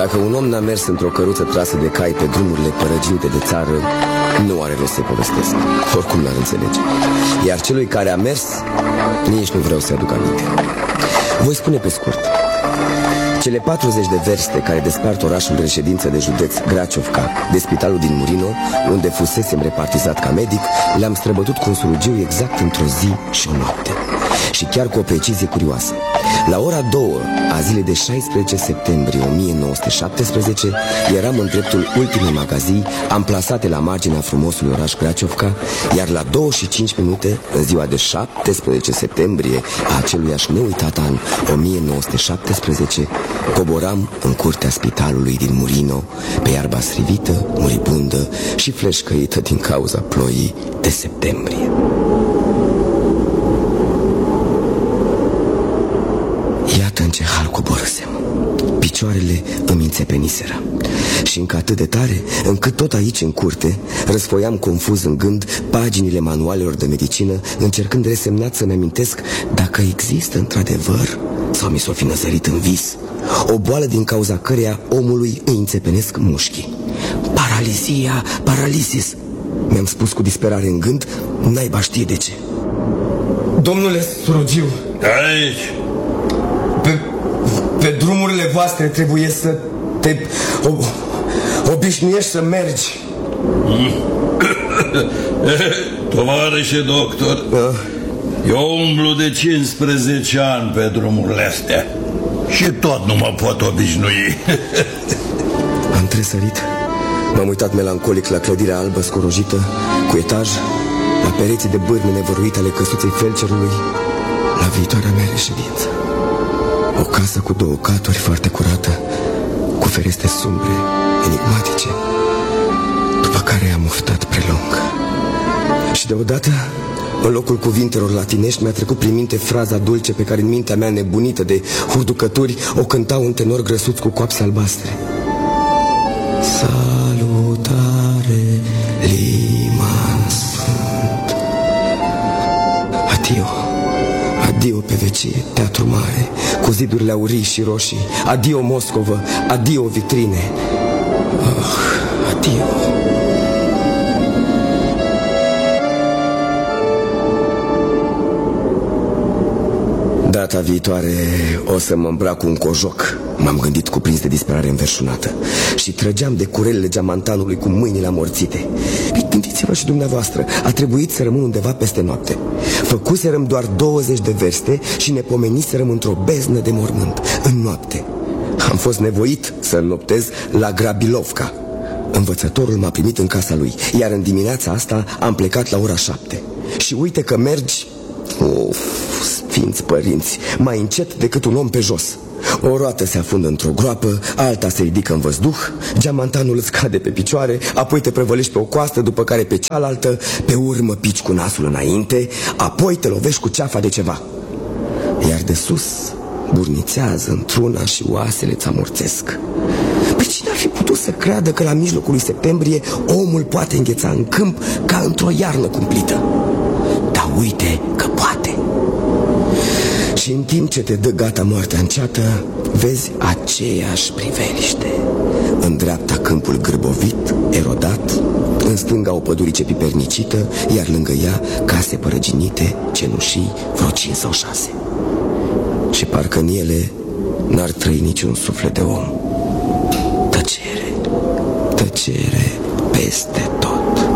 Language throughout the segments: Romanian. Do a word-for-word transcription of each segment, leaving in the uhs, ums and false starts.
Dacă un om n-a mers într-o căruță trasă de cai pe drumurile părăginite de țară, nu are rost să povestesc. Oricum n-ar înțelege. Iar celui care a mers, nici nu vreau să-i aduc aminte. Voi spune pe scurt. Cele patruzeci de verste care despart orașul de reședință de județ Graciovca de spitalul din Murino, unde fusesem repartizat ca medic, le-am străbătut cu un surugiu exact într-o zi și o noapte. Și chiar cu o precizie curioasă. La ora două a zilei de șaisprezece septembrie o mie nouă sute șaptesprezece eram în dreptul ultimei magazii amplasate la marginea frumosului oraș Graciovca, iar la două și cinci minute, în ziua de șaptesprezece septembrie a aceluiași neuitat an o mie nouă sute șaptesprezece, coboram în curtea spitalului din Murino, pe iarba strivită, muribundă și fleșcăită din cauza ploii de septembrie. Iată în ce hal coborâsem. Picioarele îmi înțepeniseră. Și încă atât de tare, încât tot aici în curte răsfoiam confuz în gând paginile manualelor de medicină, încercând resemnat să-mi amintesc dacă există într-adevăr, sau mi s-o fi năzărit în vis, o boală din cauza căreia omului îi înțepenesc mușchii. Paralizia, paralisis, mi-am spus cu disperare în gând, naiba știe de ce. Domnule Surugiu, aici. Pe, pe drumurile voastre trebuie să te ob, obișnuiești să mergi. Tovarășe doctor, da. Eu umblu de cincisprezece ani pe drumurile astea și tot nu mă pot obișnui. Am tresărit. M-am uitat melancolic la clădirea albă scorojită, cu etaj, la pereții de bârne nevăruite ale căsuței felcerului, la viitoarea mea reședință. O casă cu două caturi, foarte curată, cu ferestre sumbre, enigmatice, după care am oftat prelung. Și deodată, în locul cuvintelor latinești, mi-a trecut prin minte fraza dulce pe care în mintea mea nebunită de hurducături o cânta un tenor grăsuț cu coapse albastre. Salutare, liman sunt. Adio. Adio pe vecie, teatru mare, cu zidurile aurii și roșii. Adio Moscovă, adio vitrine. Oh, adio. Data viitoare o să mă îmbrac cu un cojoc, m-am gândit cuprins de disperare înverșunată. Și trăgeam de curelele geamantanului cu mâinile amorțite. Gândiți-vă și dumneavoastră, a trebuit să rămân undeva peste noapte. Făcuserăm doar douăzeci de verste și ne pomeniserăm într-o beznă de mormânt, în noapte. Am fost nevoit să înnoptez la Grabilovka. Învățătorul m-a primit în casa lui, iar în dimineața asta am plecat la ora șapte. Și uite că mergi, uf, sfinți părinți, mai încet decât un om pe jos. O roată se afundă într-o groapă, alta se ridică în văzduh, geamantanul îți cade pe picioare, apoi te prăvălești pe o coastă, după care pe cealaltă, pe urmă pici cu nasul înainte, apoi te lovești cu ceafa de ceva. Iar de sus burnițează într-una și oasele ți amorțesc. Păi cine ar fi putut să creadă că la mijlocul lui septembrie omul poate îngheța în câmp ca într-o iarnă cumplită? Dar uite că poate. Și în timp ce te dă gata moartea înceată, vezi aceeași priveliște. În dreapta câmpul gârbovit, erodat, în stânga o pădurice pipernicită, iar lângă ea case părăginite, cenușii, vreo cinci sau șase. Și parcă în ele n-ar trăi niciun suflet de om. Tăcere, tăcere peste tot.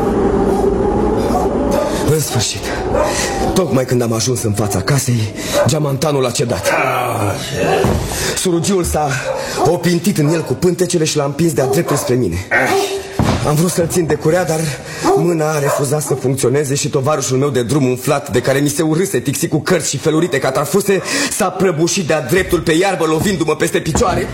În sfârșit, tocmai când am ajuns în fața casei, geamantanul a cedat. Surugiul s-a opintit în el cu pântecele și l-a împins de-a dreptul spre mine. Am vrut să-l țin de curea, dar mâna a refuzat să funcționeze și tovarășul meu de drum umflat, de care mi se urâse tixit cu cărți și felurite ca trafuse, s-a prăbușit de-a dreptul pe iarbă, lovindu-mă peste picioare.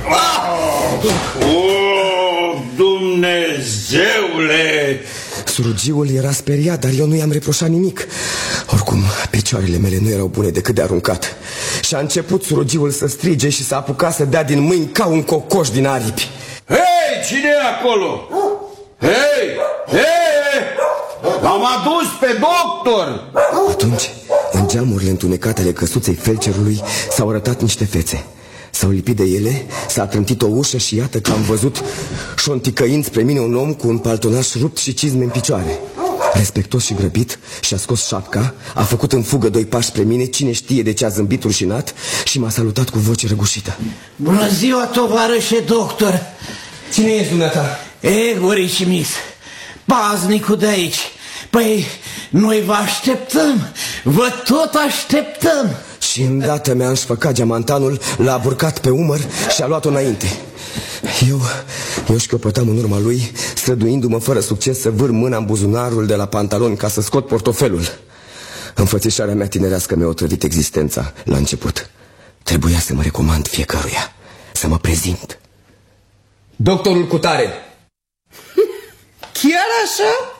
Oh, Dumnezeule! Surugiul era speriat, dar eu nu i-am reproșat nimic. Oricum, picioarele mele nu erau bune decât de aruncat. Și a început surugiul să strige și să apuca să dea din mâini ca un cocoș din aripi. Hei, cine e acolo? Hei, hei, l-am adus pe doctor! Atunci, în geamurile întunecate ale căsuței felcerului s-au arătat niște fețe. S-au lipit de ele, s-a trântit o ușă și iată că am văzut șonticăind spre mine un om cu un paltonaș rupt și cizme în picioare. Respectos și grăbit, și-a scos șapca, a făcut în fugă doi pași spre mine, cine știe de ce a zâmbit rușinat, și m-a salutat cu voce răgușită. Bună ziua, tovarășe doctor! Cine ești, dumneata? E, Gorici Mis, paznicul de aici. Păi, noi vă așteptăm, vă tot așteptăm. Și îndată mi-a înșfăcat geamantanul, l-a burcat pe umăr și a luat-o înainte. Eu, eu șchiopătam în urma lui, străduindu-mă fără succes să vâr mâna în buzunarul de la pantaloni ca să scot portofelul. Înfățișarea mea tinerească mi-a otrăvit existența la început. Trebuia să mă recomand fiecăruia, să mă prezint. Doctorul Cutare. Chiar așa?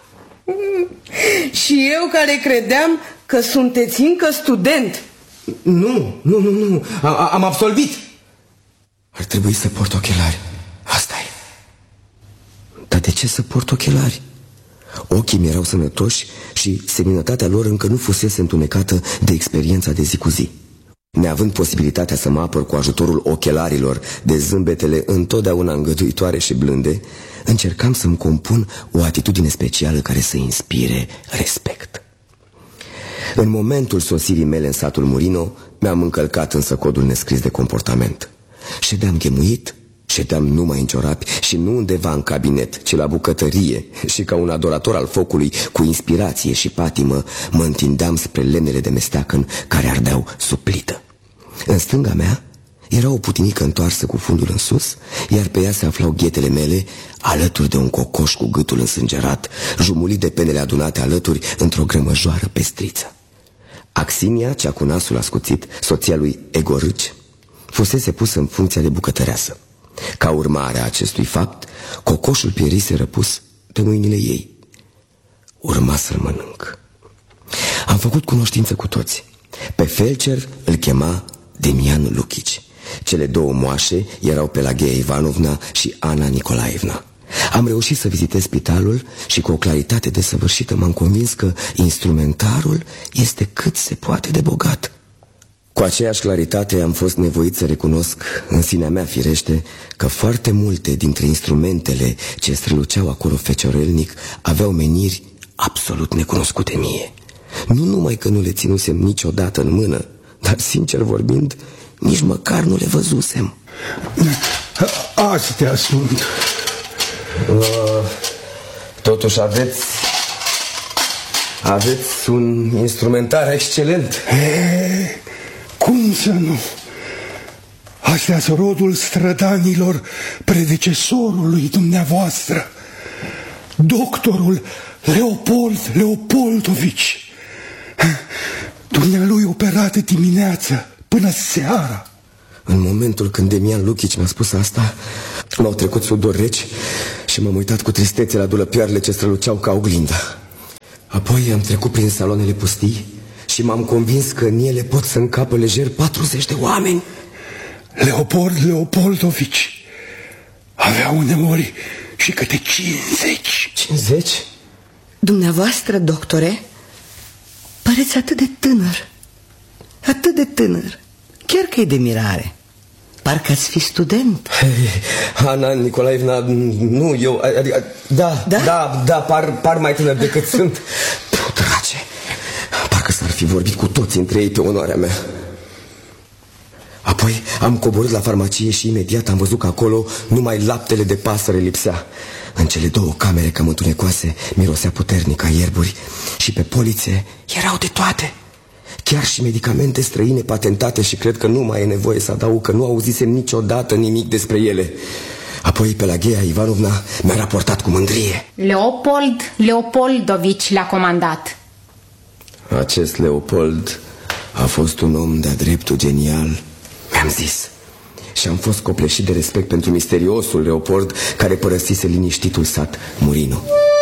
Și eu care credeam că sunteți încă student. Nu, nu, nu, nu, a, a, am absolvit. Ar trebui să port ochelari, asta e. Dar de ce să port ochelari? Ochii mi erau sănătoși și seninătatea lor încă nu fusese întunecată de experiența de zi cu zi. Neavând posibilitatea să mă apăr cu ajutorul ochelarilor de zâmbetele întotdeauna îngăduitoare și blânde, încercam să-mi compun o atitudine specială care să inspire respect. În momentul sosirii mele în satul Murino, mi-am încălcat însă codul nescris de comportament. Ședeam ghemuit, ședeam numai în ciorapi și nu undeva în cabinet, ci la bucătărie, și ca un adorator al focului, cu inspirație și patimă, mă întindeam spre lemnele de mesteacăn care ardeau sub plită. În stânga mea era o putinică întoarsă cu fundul în sus, iar pe ea se aflau ghetele mele, alături de un cocoș cu gâtul însângerat, jumulit de penele adunate alături într-o grămăjoară pestriță. Axinia, cea cu nasul ascuțit, soția lui Egorâci, fusese pusă în funcția de bucătăreasă. Ca urmare a acestui fapt, cocoșul pierise răpus de mâinile ei. Urma să-l mănânc. Am făcut cunoștință cu toți. Pe felcer îl chema Demian Luchici. Cele două moașe erau Pelaghea Ivanovna și Ana Nicolaevna. Am reușit să vizitez spitalul și cu o claritate desăvârșită m-am convins că instrumentarul este cât se poate de bogat. Cu aceeași claritate am fost nevoit să recunosc în sinea mea firește că foarte multe dintre instrumentele ce străluceau acolo feciorelnic aveau meniri absolut necunoscute mie. Nu numai că nu le ținusem niciodată în mână, dar sincer vorbind, nici măcar nu le văzusem. Astea sunt. uh, Totuși aveți Aveți un instrumentar excelent. E, cum să nu? Astea sunt rodul strădanilor predecesorului dumneavoastră, doctorul Leopold Leopoldovici. Dumnealui operată dimineața până seara. În momentul când Demian Luchici mi-a spus asta, m-au trecut sudori reci și m-am uitat cu tristețe la dulăpioarele ce străluceau ca oglinda. Apoi am trecut prin salonele pustii și m-am convins că în ele pot să încapă lejer patruzeci de oameni. Leopold Leopoldovici avea uneori și câte cincizeci. Cincizeci? Dumneavoastră, doctore, păreți atât de tânăr. Atât de tânăr. Chiar că e de mirare. Parcă ați fi student. Hey, Ana Nicolaevna, nu, eu, adică, da, da, da, da par, par mai tânăr decât sunt. Putrace, parcă s-ar fi vorbit cu toți între ei pe onoarea mea. Apoi am coborât la farmacie și imediat am văzut că acolo numai laptele de pasăre lipsea. În cele două camere cam întunecoase mirosea puternic ca ierburi și pe polițe erau de toate. Chiar și medicamente străine patentate și cred că nu mai e nevoie să adaug că nu auzisem niciodată nimic despre ele. Apoi Pelaghea Ivanovna mi-a raportat cu mândrie. Leopold Leopoldovici l-a comandat. Acest Leopold a fost un om de-a dreptul genial, mi-am zis. Și am fost copleșit de respect pentru misteriosul Leopold care părăsise liniștitul sat Murino.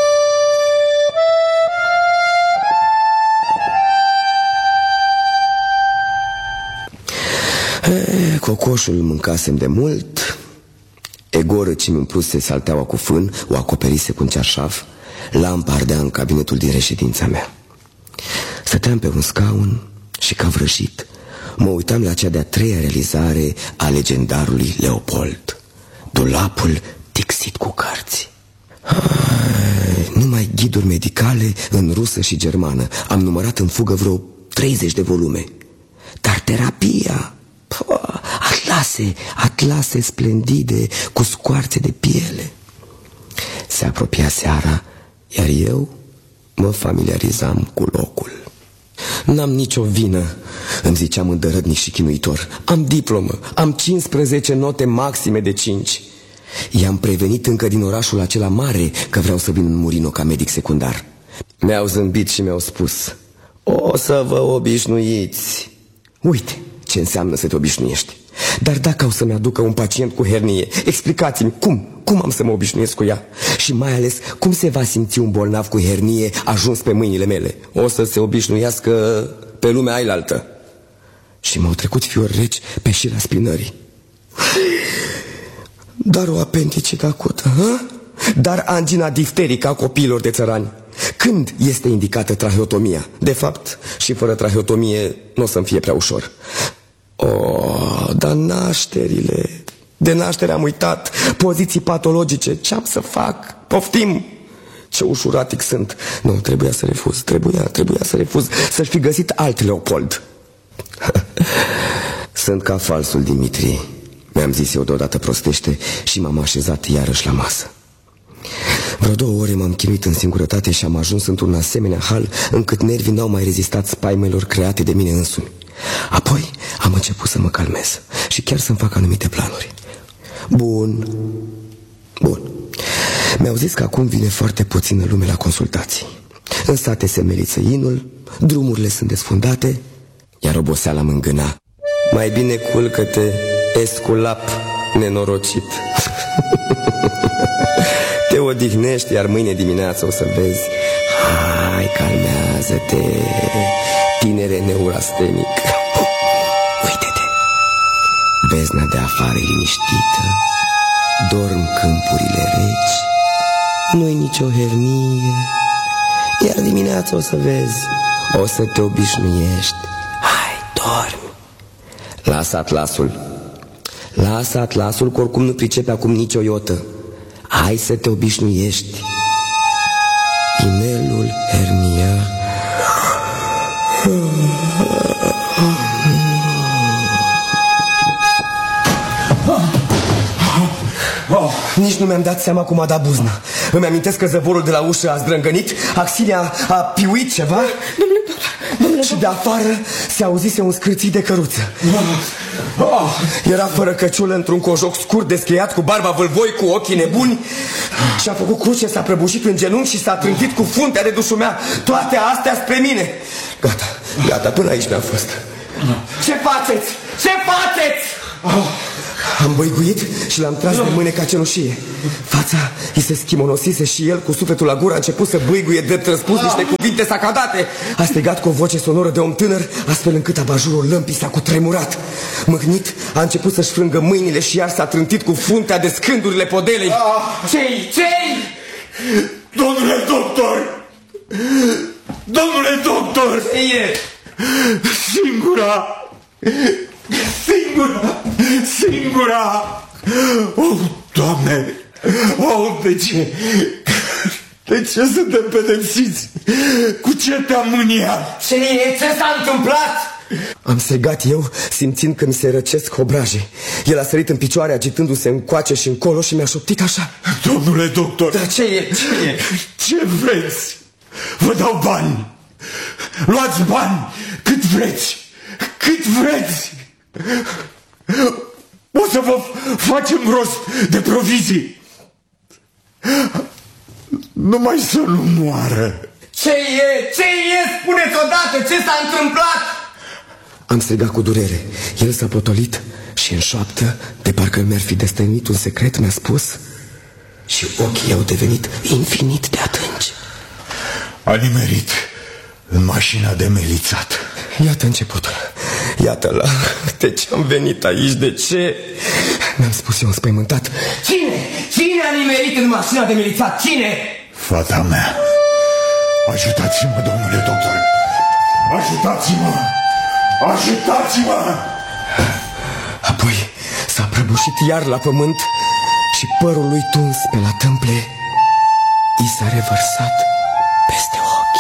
E, cocoșul mâncasem de mult. Egorâci mi umpluse salteaua cu fân, o acoperise cu un cearșaf. Lampa ardea în cabinetul din reședința mea. Stăteam pe un scaun și, ca vrăjit, mă uitam la cea de-a treia realizare a legendarului Leopold, dulapul tixit cu cărți. Hai, numai ghiduri medicale în rusă și germană. Am numărat în fugă vreo treizeci de volume. Dar terapia, pă, atlase, atlase splendide cu scoarțe de piele. Se apropia seara, iar eu mă familiarizam cu locul. N-am nicio vină, îmi ziceam îndărătnic și chinuitor. Am diplomă, am cincisprezece note maxime de cinci. I-am prevenit încă din orașul acela mare că vreau să vin în Murino ca medic secundar. Mi-au zâmbit și mi-au spus: o să vă obișnuiți. Uite ce înseamnă să te obișnuiești. Dar dacă au să-mi aducă un pacient cu hernie, explicați-mi cum, cum am să mă obișnuiesc cu ea. Și mai ales cum se va simți un bolnav cu hernie ajuns pe mâinile mele. O să se obișnuiască pe lumea ailaltă. Și m-au trecut fiori reci pe șira spinării. Dar o apendicită acută, hă? Dar angina difterică a copiilor de țărani. Când este indicată traheotomia? De fapt, și fără traheotomie nu o să-mi fie prea ușor. Oh, dar nașterile... De naștere am uitat. Poziții patologice. Ce-am să fac? Poftim! Ce ușuratic sunt. Nu, trebuia să refuz. Trebuia, trebuia să refuz. Să-și fi găsit alt Leopold. Sunt ca falsul Dimitri, mi-am zis eu deodată prostește și m-am așezat iarăși la masă. Vreo două ore m-am chinuit în singurătate și am ajuns într-un asemenea hal încât nervii n-au mai rezistat spaimelor create de mine însumi. Apoi am început să mă calmez și chiar să-mi fac anumite planuri. Bun, bun. Mi-au zis că acum vine foarte puțină lume la consultații. În sate se meliță inul, drumurile sunt desfundate, iar oboseala mă îngâna. Mai bine culcă-te, esculap nenorocit. Te odihnești, iar mâine dimineață o să vezi. Hai, calmează-te, tinere neurastenic. Uite-te, bezna de afară e liniștită, dorm câmpurile reci, nu-i nicio hernie, iar dimineața o să vezi, o să te obișnuiești. Hai, dormi. Lasă atlasul. Lasă atlasul, că oricum nu pricepe acum nicio iotă. Hai să te obișnuiești. Inelul, hernia. Oh, nici nu mi-am dat seama cum a dat buzna. Îmi amintesc că zăvorul de la ușă a zdrângănit, axilia a piuit ceva. Domnule, domnule, și de afară se auzise un scârțit de căruță. Oh, era fără căciulă, într-un cojoc scurt descheiat, cu barba vâlvoi, cu ochii nebuni. Și-a făcut cruce, s-a prăbușit în genunchi și s-a trântit cu fruntea de dușumea. Toate astea spre mine. Gata, gata, până aici mi-am fost. Ce faceți? Ce faceți? Oh. Am băiguit și l-am tras de mâneca cenușie. Fața îi se schimonosise și el, cu sufletul la gură, a început să băiguie drept răspuns niște cuvinte sacadate. A strigat cu o voce sonoră de om tânăr, astfel încât abajurul lămpii s-a cutremurat. Mâhnit, a început să-și frângă mâinile și iar s-a trântit cu fruntea de scândurile podelei. Cei, cei! Domnule doctor! Domnule doctor! Ce e? Singura! Singura! Singura! Oh, Doamne! Oh, de ce? De ce suntem pedepsiți? Cu ce te-am mâniat? Ce e? Ce s-a întâmplat? Am strigat eu, simțind că mi se răcesc obraje. El a sărit în picioare, agitându-se încoace și încolo, și mi-a șoptit așa. Domnule doctor! Dar ce e? Ce e? Ce vreți? Vă dau bani! Luați bani cât vreți! Cât vreți! O să vă facem rost de provizii. Numai să nu moară. Ce e? Ce e? Spuneți odată, ce s-a întâmplat? Am strigat cu durere. El s-a potolit și în șoaptă, de parcă mi-ar fi destăinuit un secret, mi-a spus: și ochii au devenit infinit de adânci. A nimerit în mașina de melițat. Iată începutul. Iată-l. De ce am venit aici? De ce? Mi-am spus eu înspăimântat. Cine? Cine a nimerit în mașina de melițat? Cine? Fata mea. Ajutați-mă, domnule doctor. Ajutați-mă. Ajutați-mă! Apoi s-a prăbușit iar la pământ și părul lui tuns pe la tâmple i s-a revărsat peste ochi.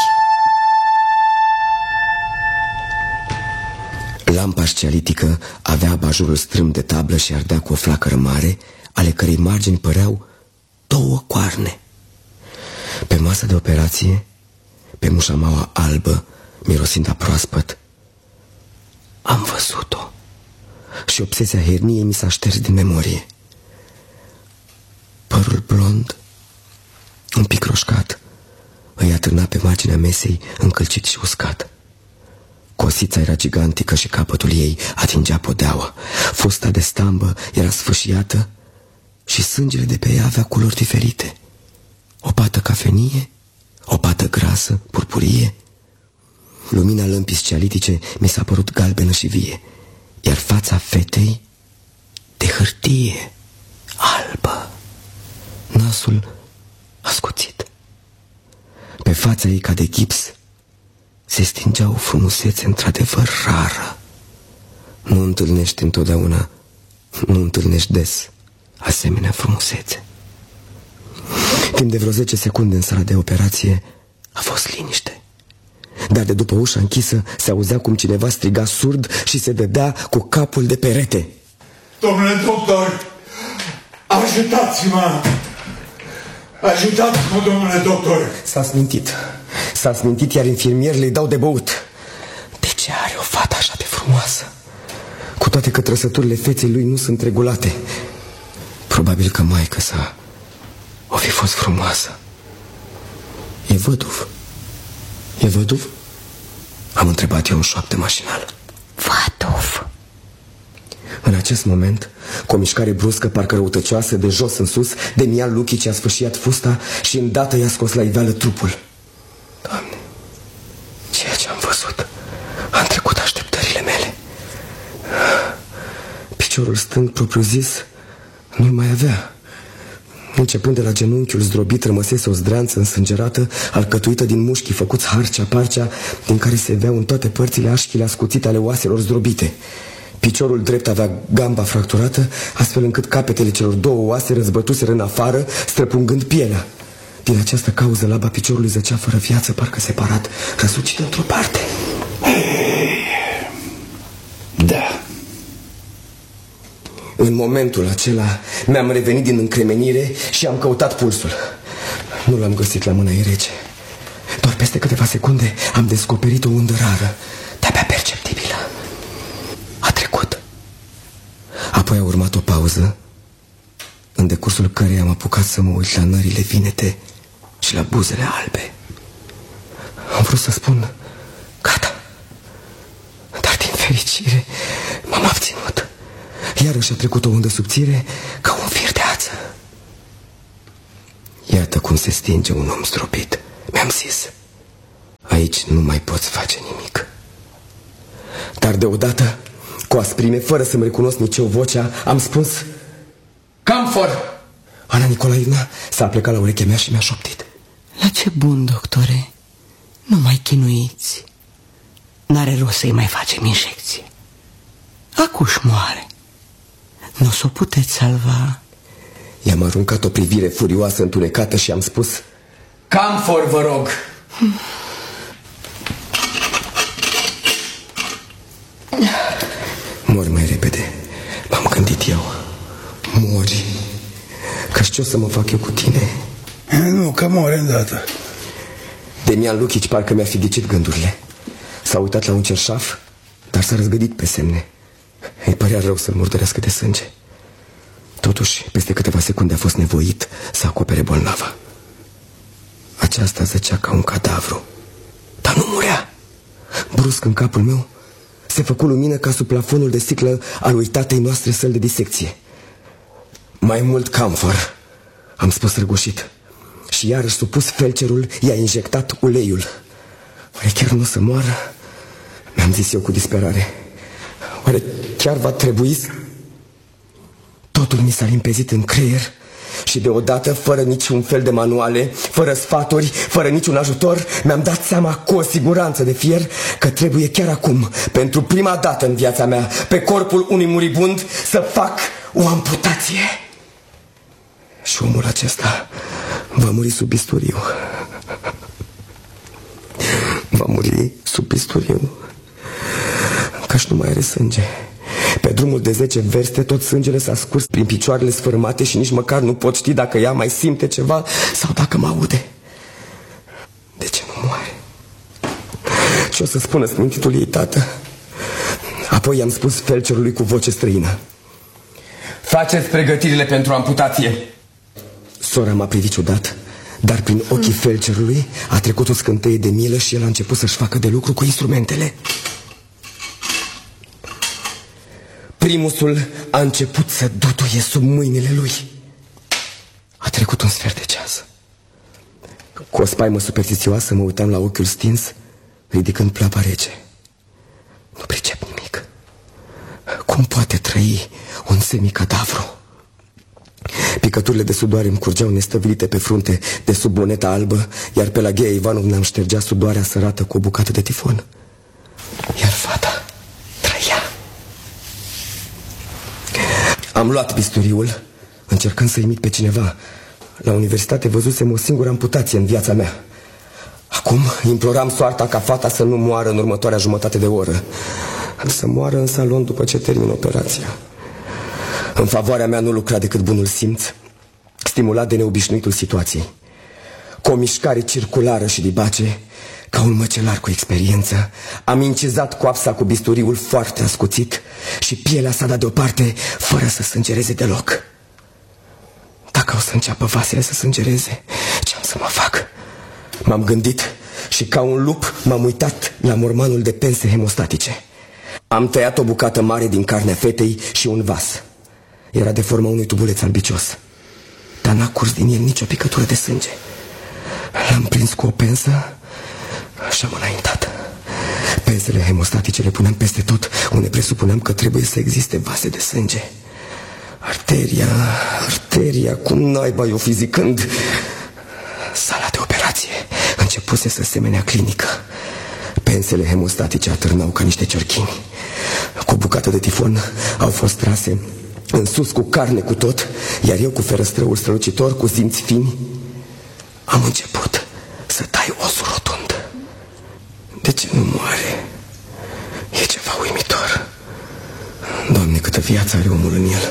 Lampa scialitică avea abajurul strâmb de tablă și ardea cu o flacără mare, ale cărei margini păreau două coarne. Pe masa de operație, pe mușamaua albă, mirosind a proaspăt, am văzut-o și obsesia herniei mi s-a șters din memorie. Părul blond, un pic roșcat, îi atârna pe marginea mesei, încălcit și uscat. Cosița era gigantică și capătul ei atingea podeaua. Fusta de stambă era sfâșiată și sângele de pe ea avea culori diferite. O pată cafenie, o pată grasă, purpurie. Lumina lămpii scialitice mi s-a părut galbenă și vie, iar fața fetei de hârtie, albă, nasul ascuțit. Pe fața ei ca de gips se stingea o frumusețe într-adevăr rară. Nu întâlnești întotdeauna, nu întâlnești des asemenea frumusețe. Timp de vreo zece secunde în sala de operație a fost liniște. Dar de după ușa închisă se auzea cum cineva striga surd și se dădea cu capul de perete. Domnule doctor, ajutați-mă! Ajutați-mă, domnule doctor! S-a smintit. S-a smintit, iar infirmierii îi dau de băut. De ce are o fată așa de frumoasă? Cu toate că trăsăturile feței lui nu sunt regulate. Probabil că maică sa o fi fost frumoasă. E văduv. E văduv? Am întrebat eu în șoaptă mașinal. Văduv. În acest moment, cu o mișcare bruscă, parcă răutăcioasă, de jos în sus, Demian Luchici a sfâșiat fusta și îndată i-a scos la iveală trupul. Doamne, ceea ce am văzut a întrecut așteptările mele. Piciorul stâng, propriu-zis, nu-l mai avea. Începând de la genunchiul zdrobit, rămăsese o zdreanță însângerată, alcătuită din mușchii făcuți harcea-parcea, din care se veau în toate părțile așchile ascuțite ale oaselor zdrobite. Piciorul drept avea gamba fracturată, astfel încât capetele celor două oase răzbătuseră în afară, străpungând pielea. Din această cauză, laba piciorului zăcea fără viață, parcă separat, răsucit într-o parte. Da. În momentul acela mi-am revenit din încremenire și am căutat pulsul. Nu l-am găsit, la mâna ei rece. Doar peste câteva secunde am descoperit o undă rară, de-abia perceptibilă. A trecut. Apoi a urmat o pauză, în decursul căreia am apucat să mă uit la nările vinete și la buzele albe. Am vrut să spun gata, dar din fericire m-am abținut. Iarăși a trecut o undă subțire ca un fir de ață. Iată cum se stinge un om zdrobit. Mi-am zis, aici nu mai poți face nimic. Dar deodată, cu asprime, fără să-mi recunosc nici eu vocea, am spus Camfor! Ana Nicolaivna s-a plecat la urechea mea și mi-a șoptit. La ce bun, doctore? Nu mai chinuiți. N-are rost să-i mai facem injecție. Acuși moare. Nu s-o puteți salva. I-am aruncat o privire furioasă întunecată și am spus Camfor, vă rog! Mori mai repede, m-am gândit eu. Mori. Că ce o să mă fac eu cu tine? Nu, că mori îndată. Demian Luchici parcă mi-a fi ghicit gândurile. S-a uitat la un cerșaf, dar s-a răzgădit pe semne. Îi părea rău să-l murdărească de sânge. Totuși, peste câteva secunde a fost nevoit să acopere bolnava. Aceasta zăcea ca un cadavru, dar nu murea. Brusc în capul meu se făcu lumină ca sub plafonul de sticlă al uitatei noastre săli de disecție. Mai mult, Camfor, am spus răgușit. Și iarăși supus felcerul i-a injectat uleiul. Oare chiar nu o să moară? Mi-am zis eu cu disperare. Oare chiar va trebui? Totul mi s-a limpezit în creier Și deodată, fără niciun fel de manuale, fără sfaturi, fără niciun ajutor, mi-am dat seama cu o siguranță de fier că trebuie chiar acum, pentru prima dată în viața mea, pe corpul unui muribund, să fac o amputație. Și omul acesta va muri sub bisturiu. Va muri sub bisturiu, căci nu mai are sânge. Pe drumul de zece verste tot sângele s-a scurs prin picioarele sfârmate și nici măcar nu pot ști dacă ea mai simte ceva sau dacă mă aude. De ce nu moare? Ce o să spună smintitul ei tată? Apoi i-am spus felcerului cu voce străină: faceți pregătirile pentru amputație. Sora m-a privit ciudat, dar prin ochii felcerului a trecut o scânteie de milă și el a început să-și facă de lucru cu instrumentele. Primusul a început să dutuie sub mâinile lui. A trecut un sfert de ceas. Cu o spaimă superstițioasă mă uitam la ochiul stins, ridicând plapa rece. Nu pricep nimic. Cum poate trăi un semicadavru? Picăturile de sudoare îmi curgeau nestăvilite pe frunte de sub moneta albă, iar pe Pelagia Ivanovna îmi ștergea sudoarea sărată cu o bucată de tifon. Iar fata trăia. Am luat bisturiul, încercând să imit pe cineva. La universitate văzusem o singură amputație în viața mea. Acum imploram soarta ca fata să nu moară în următoarea jumătate de oră, să moară în salon după ce termin operația. În favoarea mea nu lucra decât bunul simț, stimulat de neobișnuitul situației. Cu o mișcare circulară și dibace, ca un măcelar cu experiență, am incizat coapsa cu bisturiul foarte ascuțit și pielea s-a dat deoparte fără să sângereze deloc. Dacă o să înceapă vasele să sângereze, ce-am să mă fac? M-am gândit și ca un lup m-am uitat la mormanul de pense hemostatice. Am tăiat o bucată mare din carnea fetei și un vas. Era de forma unui tubuleț albicios, dar n-a curs din el nicio picătură de sânge. L-am prins cu o pensă și am înaintat. Pensele hemostatice le puneam peste tot unde presupuneam că trebuie să existe vase de sânge. Arteria, arteria, cum naiba eu fizicând. Sala de operație începuse să semenea clinică. Pensele hemostatice atârnau ca niște ciorchini. Cu o bucată de tifon au fost trase în sus cu carne cu tot, iar eu cu ferăstrăul strălucitor, cu simți fini, am început să tai osul rotund. De ce nu moare? E ceva uimitor. Doamne, câtă viață are omul în el.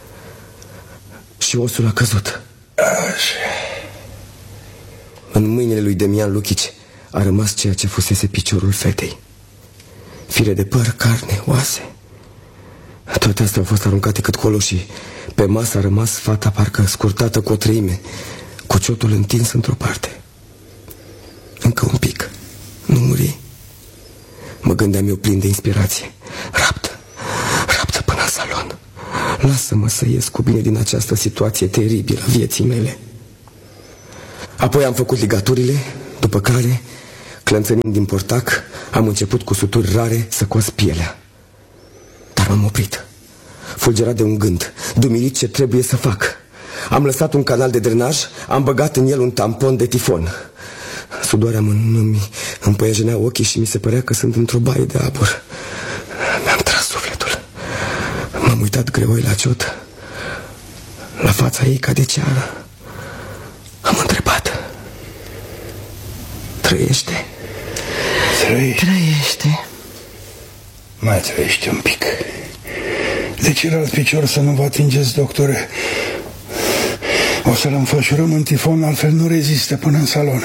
Și osul a căzut. Așa. În mâinile lui Demian Luchici a rămas ceea ce fusese piciorul fetei. Fire de păr, carne, oase. Toate astea au fost aruncate cât colo și pe masă a rămas fata parcă scurtată cu o treime, cu ciotul întins într-o parte. Încă un pic, nu muri. Mă gândeam eu plin de inspirație. Raptă, raptă până în salon. Lasă-mă să ies cu bine din această situație teribilă a vieții mele. Apoi am făcut ligaturile, după care, clănțănind din portac, am început cu suturi rare să cos pielea. Dar m-am oprit, fulgerat de un gând, dumirit ce trebuie să fac. Am lăsat un canal de drenaj, am băgat în el un tampon de tifon. Sudoarea mă împăiăjenea ochii și mi se părea că sunt într-o baie de abur. Mi-am tras sufletul. M-am uitat greoi la ciot, la fața ei ca de ceară. Am întrebat: trăiește? Trăiește. Trăiește. Mai trăiește un pic. De celălalt picior să nu vă atingeți, doctore. O să-l înfășurăm în tifon, altfel nu rezistă până în salon.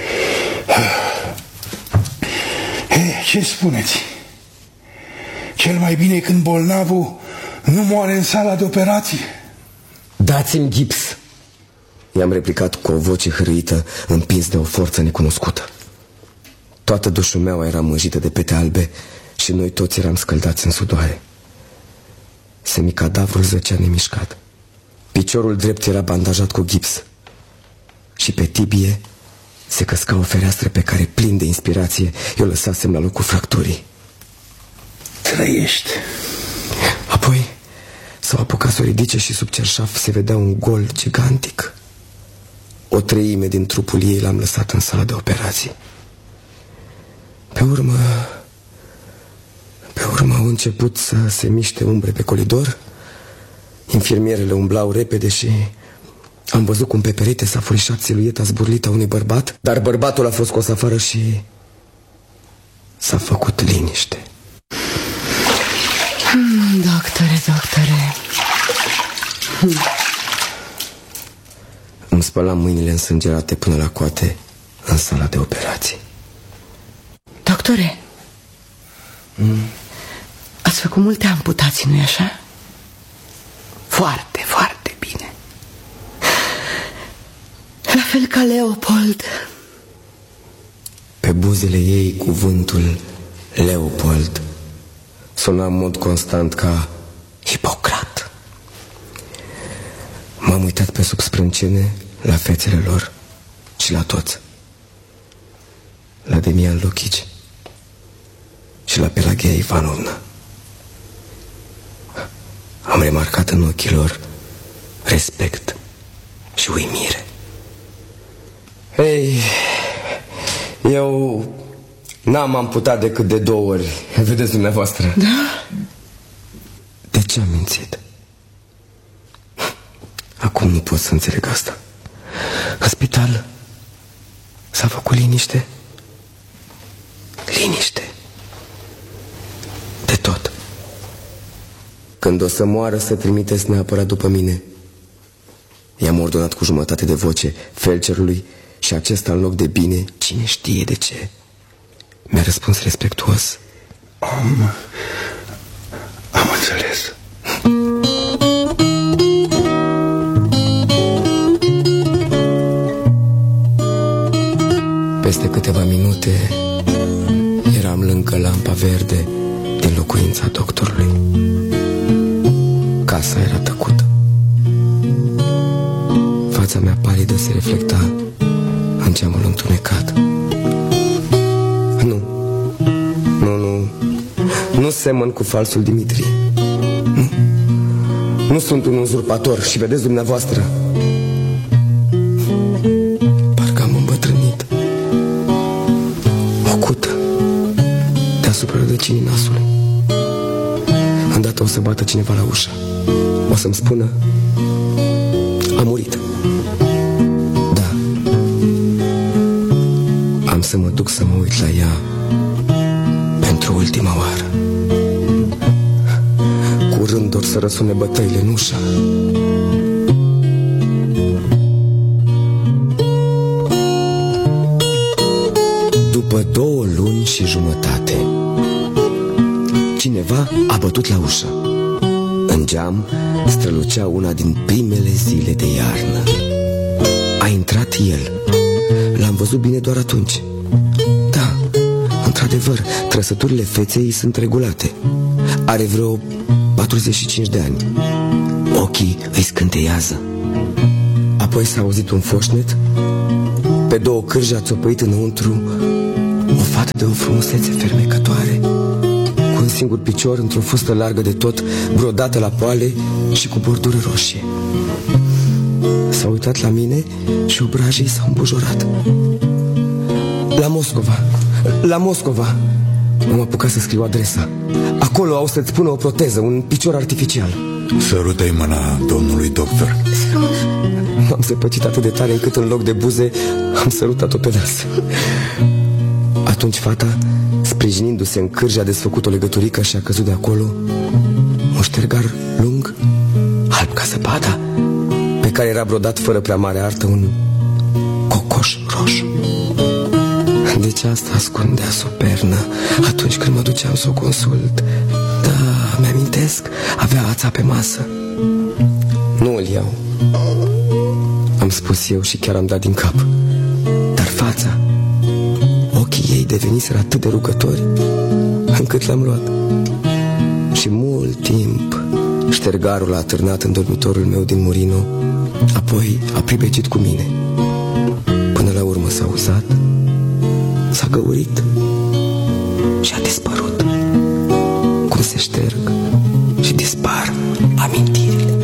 He, ce spuneți? Cel mai bine când bolnavul nu moare în sala de operație. Dați-mi gips, i-am replicat cu o voce hârâită, împins de o forță necunoscută. Toată dușumeaua era mânjită de pete albe și noi toți eram scăldați în sudoare. Semicadavrul zăcea nemișcat. Piciorul drept era bandajat cu gips și pe tibie se căsca o fereastră pe care, plin de inspirație, eu lăsasem la locul fracturii. Trăiește. Apoi S-au apucat să o ridice și sub cerșaf se vedea un gol gigantic. O treime din trupul ei l-am lăsat în sala de operații. Pe urmă Pe urmă au început să se miște umbre pe coridor. Infirmierele umblau repede și am văzut cum pe perete s-a furișat silueta zburlită a unui bărbat. Dar bărbatul a fost scos afară și s-a făcut liniște. hmm, Doctore, doctore hmm. Îmi spălam mâinile însângerate până la coate în sala de operații. Doctore, mm. ați făcut multe amputații, nu-i așa? Foarte, foarte bine. La fel ca Leopold. Pe buzele ei cuvântul Leopold suna în mod constant ca Hipocrat. M-am uitat pe sub sprâncene la fețele lor și la toți. La Demian Luchici și la Pelagia Ivanovna. Am remarcat în ochii lor respect și uimire. Ei, eu n-am amputat decât de două ori. Vedeți dumneavoastră? Da? De ce am mințit? Acum nu pot să înțeleg asta. În spital s-a făcut liniște. Liniște. De tot. Când o să moară, să trimiteți neapărat după mine. I-am ordonat cu jumătate de voce felcerului și acesta, în loc de bine, cine știe de ce, mi-a răspuns respectuos: Am... am înțeles. Peste câteva minute eram lângă lampa verde din locuința doctorului. Casa era tăcută. Fața mea palidă se reflecta în geamul întunecat. Nu, nu, nu, nu semăn cu falsul Dimitrie. Nu, nu sunt un uzurpator și vedeți dumneavoastră, parcă am îmbătrânit. O cută deasupra rădăcinii nasului. Îndată o să bată cineva la ușă. O să-mi spună: a murit. Da. Am să mă duc să mă uit la ea pentru ultima oară. Curând or să răsune bătăile în ușă. După două luni și jumătate, cineva a bătut la ușă. În geam strălucea una din primele zile de iarnă. A intrat el. L-am văzut bine doar atunci. Da, într-adevăr, trăsăturile feței sunt regulate. Are vreo patruzeci și cinci de ani. Ochii îi scânteiază. Apoi s-a auzit un foșnet. Pe două cârji a țopăit înăuntru o fată de o frumusețe fermecătoare, cu un singur picior într-o fustă largă de tot, brodată la poale și cu bordură roșie. S-a uitat la mine și obrajii s-au îmbujorat. La Moscova, la Moscova. M-am apucat să scriu adresa. Acolo au să-ți pună o proteză, un picior artificial. Sărută-i mâna domnului doctor. M-am zăpăcit atât de tare încât în loc de buze am sărutat-o pe nas. Atunci fata, sprijinindu-se în cârji, a desfăcut o legăturică și a căzut de acolo un ștergar lung, alb ca zăpada, pe care era brodat fără prea mare artă un cocoș roșu. Deci asta ascundea sub pernă atunci când mă duceam să o consult. Da, mi-amintesc, avea ața pe masă. Nu îl iau, am spus eu și chiar am dat din cap. Dar fața, ochii ei deveniseră atât de rugători încât l-am luat. Și mult timp ștergarul a atârnat în dormitorul meu din Murino. Apoi a pribegit cu mine. Până la urmă s-a uzat, s-a găurit și a dispărut, cum se șterg și dispar amintiri.